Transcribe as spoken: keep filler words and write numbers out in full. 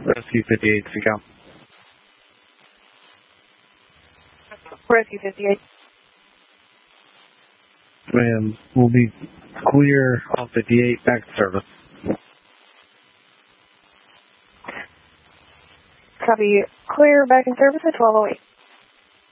Rescue fifty-eight, speak out. Rescue fifty-eight. Ma'am, we'll be clear off fifty-eight, back to service. Copy. Clear back in service at twelve oh eight.